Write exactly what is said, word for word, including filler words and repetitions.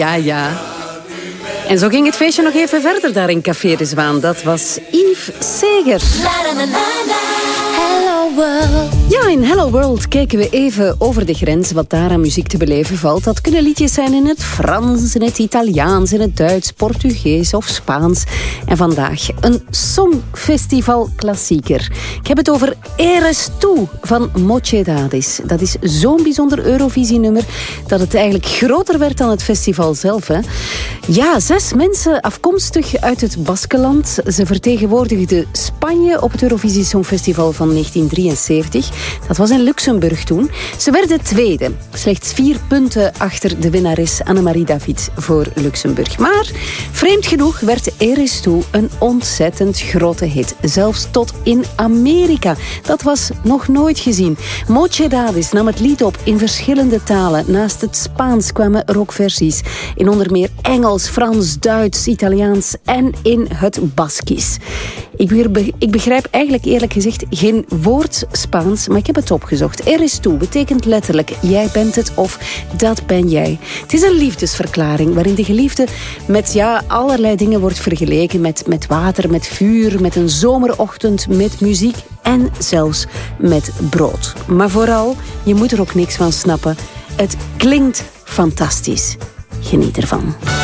Ja, ja. En zo ging het feestje nog even verder daar in Café de Zwaan. Dat was Yves Seger. Hello world. Ja, in Hello World kijken we even over de grens wat daar aan muziek te beleven valt. Dat kunnen liedjes zijn in het Frans, in het Italiaans, in het Duits, Portugees of Spaans. En vandaag een songfestival-klassieker. Ik heb het over Eres Tú van Mocedades. Dat is zo'n bijzonder Eurovisie-nummer dat het eigenlijk groter werd dan het festival zelf. Hè. Ja, zes mensen afkomstig uit het Baskenland. Ze vertegenwoordigden Spanje op het Eurovisie Songfestival van negentien drieënzeventig. Dat was in Luxemburg toen. Ze werden tweede. Slechts vier punten achter de winnares Annemarie David voor Luxemburg. Maar vreemd genoeg werd Eres Tú een ontzettend grote hit. Zelfs tot in Amerika. Dat was nog nooit gezien. Mocedades nam het lied op in verschillende talen. Naast het Spaans kwamen er ook versies in onder meer Engels, Frans, Duits, Italiaans en in het Baskisch. Ik begrijp eigenlijk eerlijk gezegd geen woord Spaans, maar ik heb het opgezocht. Eres tú betekent letterlijk jij bent het of dat ben jij. Het is een liefdesverklaring waarin de geliefde met ja, allerlei dingen wordt vergeleken. Met, met water, met vuur, met een zomerochtend, met muziek en zelfs met brood. Maar vooral, je moet er ook niks van snappen. Het klinkt fantastisch. Geniet ervan.